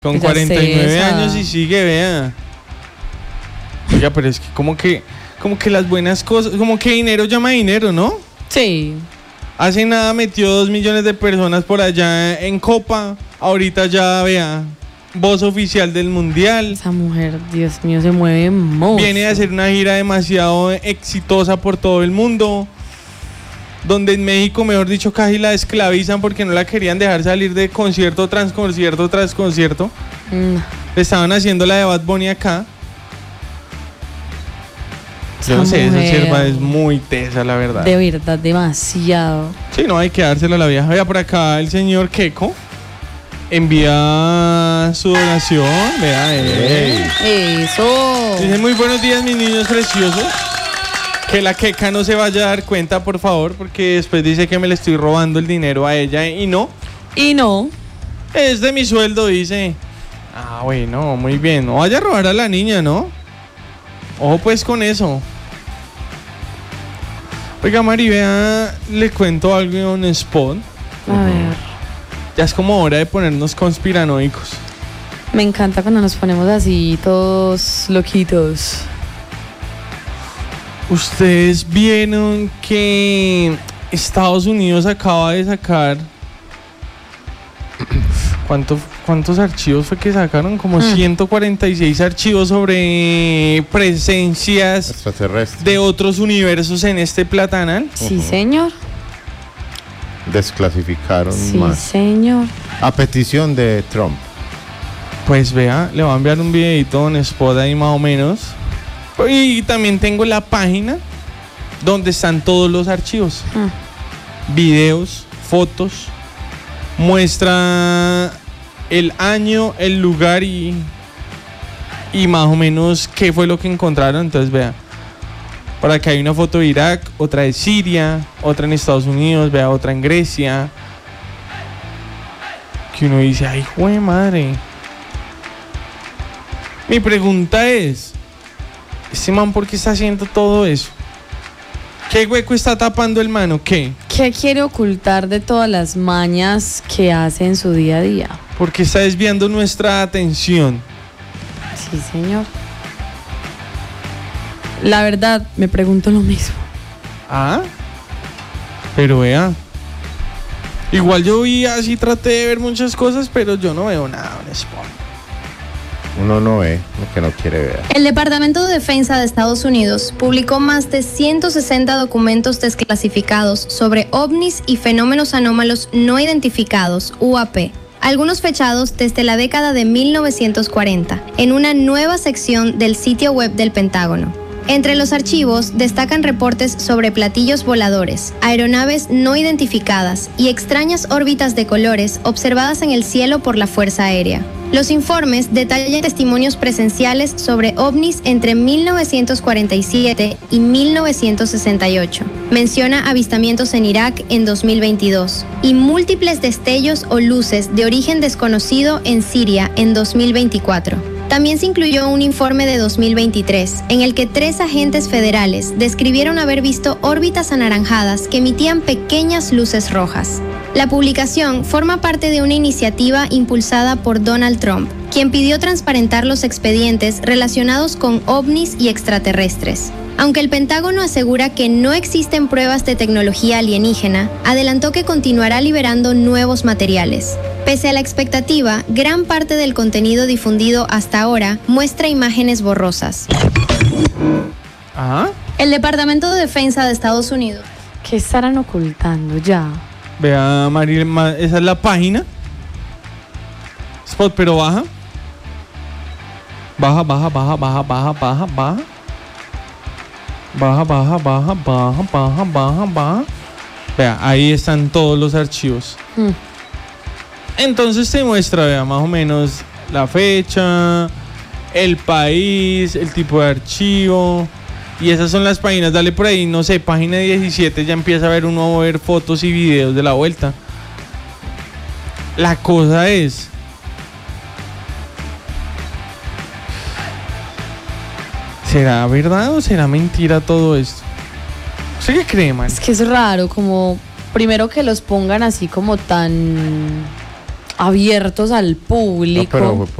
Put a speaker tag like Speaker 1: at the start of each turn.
Speaker 1: Con 49 años y sigue, vea. Oiga, pero es que como que las buenas cosas, como que dinero llama dinero, ¿no?
Speaker 2: Sí.
Speaker 1: Hace nada metió 2 millones de personas por allá en Copa. Ahorita ya, vea, voz oficial del Mundial.
Speaker 2: Esa mujer, Dios mío, se mueve mucho.
Speaker 1: Viene a hacer una gira demasiado exitosa por todo el mundo. Donde en México, mejor dicho, casi la esclavizan porque no la querían dejar salir de concierto tras concierto tras concierto. Le estaban haciendo la de Bad Bunny acá. Yo no sé, esa sierva es muy tesa, la verdad.
Speaker 2: De verdad, demasiado.
Speaker 1: Sí, no, hay que dársela a la vieja. Vea, por acá el señor Keiko envía su donación. Vea,
Speaker 2: Eso.
Speaker 1: Dice, muy buenos días, mis niños preciosos. Que la queca no se vaya a dar cuenta, por favor, porque después dice que me le estoy robando el dinero a ella y no.
Speaker 2: Y no.
Speaker 1: Es de mi sueldo, dice. Ah, bueno, muy bien. No vaya a robar a la niña, ¿no? Ojo pues con eso. Oiga, Mari, vea, le cuento algo en spot.
Speaker 2: A ver.
Speaker 1: Ya es como hora de ponernos conspiranoicos.
Speaker 2: Me encanta cuando nos ponemos así, todos loquitos.
Speaker 1: Ustedes vieron que Estados Unidos acaba de sacar... ¿Cuántos archivos fue que sacaron? Como 146 archivos sobre presencias
Speaker 3: extraterrestres
Speaker 1: de otros universos en este platanal.
Speaker 2: Sí, señor.
Speaker 3: Desclasificaron
Speaker 2: Sí,
Speaker 3: más.
Speaker 2: señor.
Speaker 3: A petición de Trump.
Speaker 1: Pues vea, le voy a enviar un videito en spot ahí más o menos. Y también tengo la página donde están todos los archivos. Videos, fotos. Muestra el año, el lugar y más o menos qué fue lo que encontraron. Entonces vea, por acá hay una foto de Irak, otra de Siria, otra en Estados Unidos, vea, otra en Grecia. Que uno dice, ay, jue madre. Mi pregunta es, ¿este man por qué está haciendo todo eso? ¿Qué hueco está tapando el mano? ¿Qué?
Speaker 2: ¿Qué quiere ocultar de todas las mañas que hace en su día a día?
Speaker 1: ¿Por qué está desviando nuestra atención?
Speaker 2: Sí, señor. La verdad, me pregunto lo mismo.
Speaker 1: Ah, pero vea. Igual yo vi así, traté de ver muchas cosas, pero yo no veo nada en Spot.
Speaker 3: Uno no ve lo que no quiere ver.
Speaker 4: El Departamento de Defensa de Estados Unidos publicó más de 160 documentos desclasificados sobre ovnis y fenómenos anómalos no identificados, UAP, algunos fechados desde la década de 1940, en una nueva sección del sitio web del Pentágono. Entre los archivos destacan reportes sobre platillos voladores, aeronaves no identificadas y extrañas órbitas de colores observadas en el cielo por la Fuerza Aérea. Los informes detallan testimonios presenciales sobre ovnis entre 1947 y 1968. Menciona avistamientos en Irak en 2022 y múltiples destellos o luces de origen desconocido en Siria en 2024. También se incluyó un informe de 2023, en el que 3 agentes federales describieron haber visto órbitas anaranjadas que emitían pequeñas luces rojas. La publicación forma parte de una iniciativa impulsada por Donald Trump, quien pidió transparentar los expedientes relacionados con ovnis y extraterrestres. Aunque el Pentágono asegura que no existen pruebas de tecnología alienígena, adelantó que continuará liberando nuevos materiales. Pese a la expectativa, gran parte del contenido difundido hasta ahora muestra imágenes borrosas.
Speaker 1: ¿Ah?
Speaker 4: El Departamento de Defensa de Estados Unidos.
Speaker 2: ¿Qué estarán ocultando ya?
Speaker 1: Vea, Mari, esa es la página. Spot, pero baja. Baja. Baja. Vea, ahí están todos los archivos. Entonces te muestra, vea, más o menos la fecha, el país, el tipo de archivo. Y esas son las páginas. Dale por ahí, no sé, página 17, ya empieza a ver uno a ver fotos y videos de la vuelta. La cosa es... ¿será verdad o será mentira todo esto? ¿Usted qué cree, man?
Speaker 2: Es que es raro, como primero que los pongan así como tan abiertos al público.
Speaker 3: No, pero